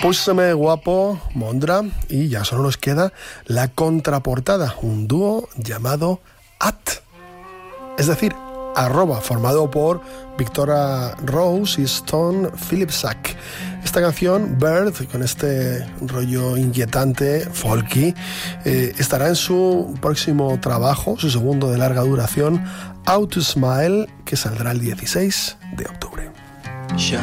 Púseme guapo, Mondra, y ya solo nos queda la contraportada, un dúo llamado @ es decir, @ formado por Victoria Rose y Stone Philipsack. Esta canción, Bird, con este rollo inquietante, folky, estará en su próximo trabajo, su segundo de larga duración, How to Smile, que saldrá el 16 de octubre.